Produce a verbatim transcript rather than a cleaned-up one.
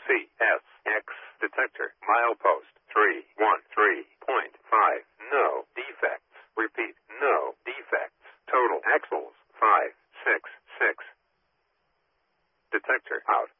C S X detector. Milepost three one three point five. No defects. Repeat, no defects. Total axles five six six. Detector out.